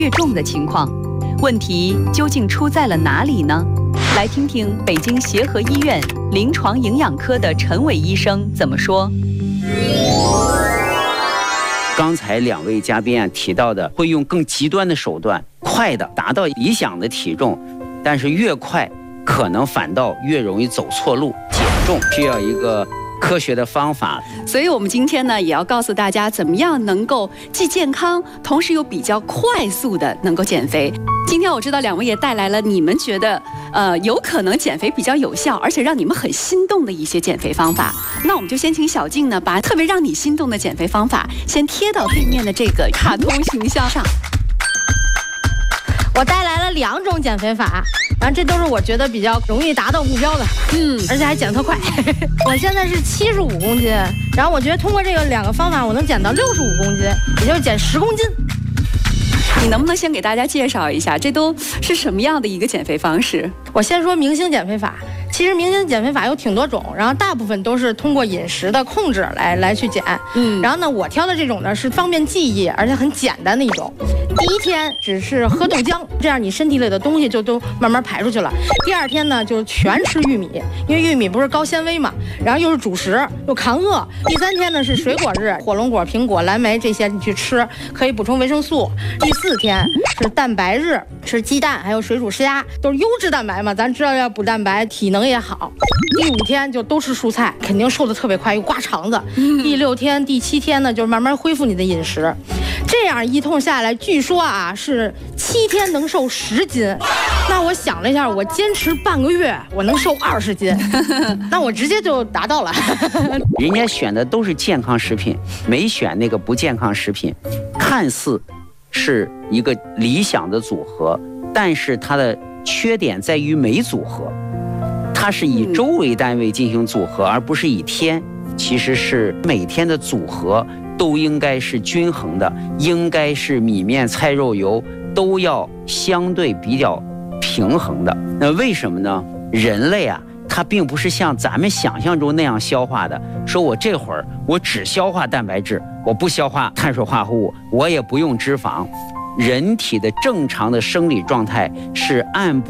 越重的情况。问题究竟出在了哪里呢？来听听北京协和医院临床营养科的陈伟医生怎么说。 刚才两位嘉宾提到的，会用更极端的手段，快的达到理想的体重，但是越快可能反倒越容易走错路。减重需要一个科学的方法， 所以我们今天呢，也要告诉大家怎么样能够既健康，同时又比较快速的能够减肥。今天我知道两位也带来了你们觉得有可能减肥比较有效，而且让你们很心动的一些减肥方法。那我们就先请小静呢，把特别让你心动的减肥方法先贴到对面的这个卡通形象上。 我带来了2种减肥法，然后这都是我觉得比较容易达到目标的，而且还减得特快。我现在是75公斤，然后我觉得通过这个2个方法，我能减到65公斤，也就是减10公斤。 你能不能先给大家介绍一下，这都是什么样的一个减肥方式？ 我先说明星减肥法。其实明星减肥法有挺多种，然后大部分都是通过饮食的控制来去减。然后呢，我挑的这种呢是方便记忆，而且很简单的一种。第1天只是喝豆浆，这样你身体里的东西就都慢慢排出去了。第2天呢就全吃玉米，因为玉米不是高纤维嘛，然后又是主食，又抗饿。第3天呢是水果日，火龙果、苹果、蓝莓这些你去吃，可以补充维生素。第4天是蛋白日，吃鸡蛋还有水煮虾，都是优质蛋白嘛，咱知道要补蛋白，体能也好。第5天就都吃蔬菜，肯定瘦得特别快，又刮肠子。第6天、第7天呢，就是慢慢恢复你的饮食。这样一通下来，据说是7天能瘦10斤。那我想了一下，我坚持半个月，我能瘦20斤，那我直接就达到了。 人家选的都是健康食品，没选那个不健康食品，看似是一个理想的组合，但是它的缺点在于没组合。它是以周为单位进行组合，而不是以天。其实是每天的组合都应该是均衡的，应该是米面菜肉油都要相对比较平衡的。那为什么呢？人类它并不是像咱们想象中那样消化的，说我这会儿我只消化蛋白质，我不消化碳水化合物，我也不用脂肪。人体的正常的生理状态是按